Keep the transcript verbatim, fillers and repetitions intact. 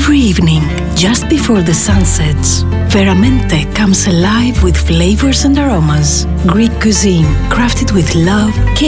Every evening, just before the sun sets, Veramente comes alive with flavors and aromas. Greek cuisine crafted with love, care